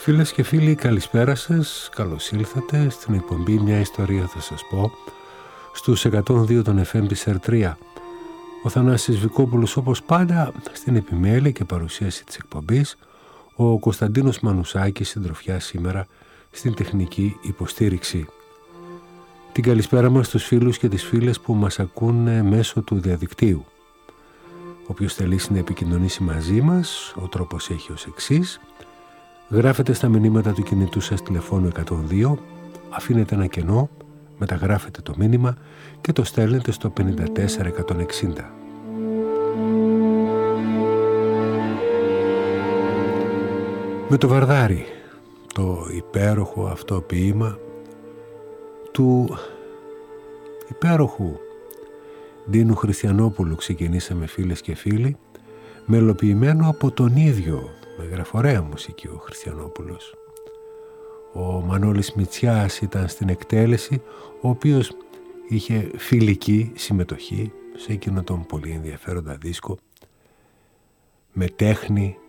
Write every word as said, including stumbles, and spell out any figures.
Φίλες και φίλοι, καλησπέρα σας. Καλώς ήλθατε στην εκπομπή «Μια ιστορία θα σας πω» στους εκατόν δύο των εφ εμ της αρ τρία. Ο Θανάσης Βικόπουλος, όπως πάντα, στην επιμέλεια και παρουσίαση της εκπομπής. Ο Κωνσταντίνος Μανουσάκης συντροφιά σήμερα στην τεχνική υποστήριξη. Την καλησπέρα μας στους φίλους και τις φίλες που μας ακούν μέσω του διαδικτύου. Όποιος θελήσει να επικοινωνήσει μαζί μας, ο τρόπος έχει ως εξής. Γράφετε στα μηνύματα του κινητού σας τηλεφώνου εκατόν δύο, αφήνετε ένα κενό, μεταγράφετε το μήνυμα και το στέλνετε στο πενήντα τέσσερα εκατόν εξήντα. Με το Βαρδάρι, το υπέροχο αυτό ποίημα του υπέροχου Ντίνου Χριστιανόπουλου, ξεκινήσαμε φίλες και φίλοι, μελοποιημένο από τον ίδιο, με γραφωρέα μουσική ο Χριστιανόπουλος. Ο Μανώλης Μητσιάς ήταν στην εκτέλεση, ο οποίος είχε φιλική συμμετοχή σε εκείνο τον πολύ ενδιαφέροντα δίσκο, με τέχνη